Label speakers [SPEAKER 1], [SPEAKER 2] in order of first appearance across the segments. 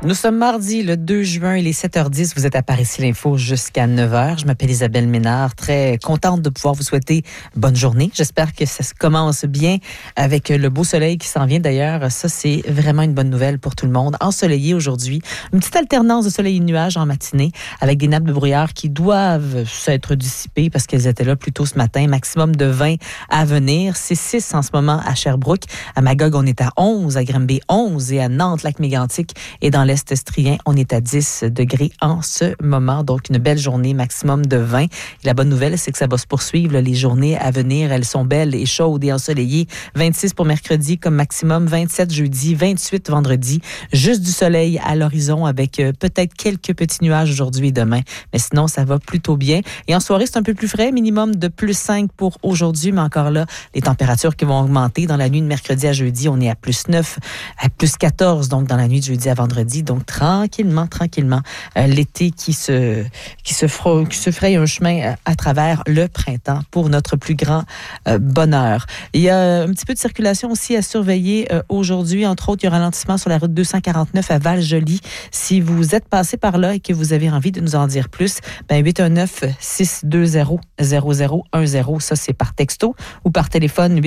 [SPEAKER 1] Nous sommes mardi, le 2 juin, il est 7h10. Vous êtes à Par ici l'Info jusqu'à 9h. Je m'appelle Isabelle Ménard, très contente de pouvoir vous souhaiter bonne journée. J'espère que ça se commence bien avec le beau soleil qui s'en vient d'ailleurs. Ça, c'est vraiment une bonne nouvelle pour tout le monde. Ensoleillé aujourd'hui, une petite alternance de soleil et de nuages en matinée avec des nappes de brouillard qui doivent s'être dissipées parce qu'elles étaient là plus tôt ce matin. Maximum de 20 à venir. C'est 6 en ce moment à Sherbrooke. À Magog, on est à 11, à Granby 11 et à Nantes, Lac-Mégantic et dans l'Est estrien, on est à 10 degrés en ce moment. Donc, une belle journée, maximum de 20. Et la bonne nouvelle, c'est que ça va se poursuivre. Les journées à venir, elles sont belles et chaudes et ensoleillées. 26 pour mercredi comme maximum, 27 jeudi, 28 vendredi. Juste du soleil à l'horizon avec peut-être quelques petits nuages aujourd'hui et demain. Mais sinon, ça va plutôt bien. Et en soirée, c'est un peu plus frais, minimum de plus 5 pour aujourd'hui. Mais encore là, les températures qui vont augmenter. Dans la nuit de mercredi à jeudi, on est à plus 9, à plus 14. Donc, dans la nuit de jeudi à vendredi. Donc, tranquillement, l'été qui se fraye un chemin à travers le printemps pour notre plus grand bonheur. Il y a un petit peu de circulation aussi à surveiller aujourd'hui. Entre autres, il y a un ralentissement sur la route 249 à Val-Joli. Si vous êtes passé par là et que vous avez envie de nous en dire plus, 819-620-0010. Ça, c'est par texto ou par téléphone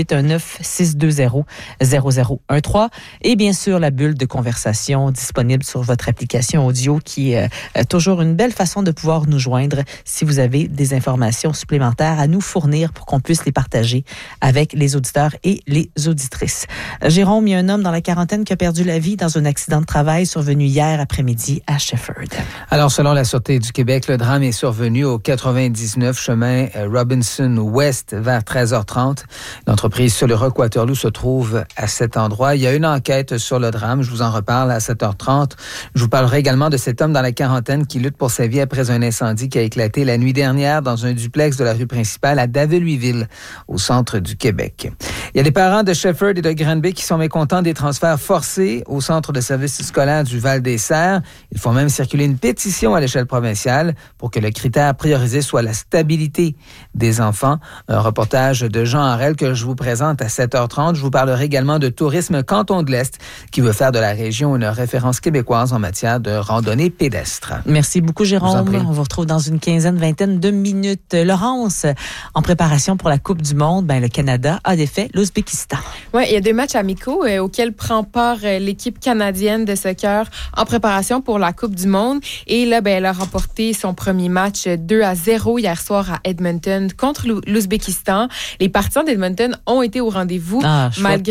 [SPEAKER 1] 819-620-0013. Et bien sûr, la bulle de conversation disponible sur votre application audio qui est toujours une belle façon de pouvoir nous joindre si vous avez des informations supplémentaires à nous fournir pour qu'on puisse les partager avec les auditeurs et les auditrices. Jérôme, il y a un homme dans la quarantaine qui a perdu la vie dans un accident de travail survenu hier après-midi à Shefford.
[SPEAKER 2] Alors, selon la Sûreté du Québec, le drame est survenu au 99 chemin Robinson-Ouest vers 13h30. L'entreprise Sur le Rock-Waterloo se trouve à cet endroit. Il y a une enquête sur le drame. Je vous en reparle à 7h30. Je vous parlerai également de cet homme dans la quarantaine qui lutte pour sa vie après un incendie qui a éclaté la nuit dernière dans un duplex de la rue principale à Daveluiville, au centre du Québec. Il y a des parents de Shefford et de Granby qui sont mécontents des transferts forcés au centre de services scolaires du Val-des-Serres. Ils font même circuler une pétition à l'échelle provinciale pour que le critère priorisé soit la stabilité des enfants. Un reportage de Jean Harel que je vous présente à 7h30. Je vous parlerai également de Tourisme Canton de l'Est qui veut faire de la région une référence québécoise en matière de randonnée pédestre.
[SPEAKER 1] Merci beaucoup, Jérôme. On vous retrouve dans une vingtaine de minutes. Laurence, en préparation pour la Coupe du Monde, le Canada a défait l'Ouzbékistan.
[SPEAKER 3] Oui, il y a 2 matchs amicaux auxquels prend part l'équipe canadienne de soccer en préparation pour la Coupe du Monde. Et là, elle a remporté son premier match 2-0 hier soir à Edmonton contre l'Ouzbékistan. Les partisans d'Edmonton ont été au rendez-vous malgré